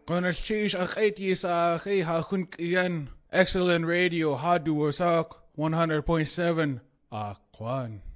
Konarchish akaitis akay hakun iyan. Excellent radio hadu wasak 100.7 Kwan.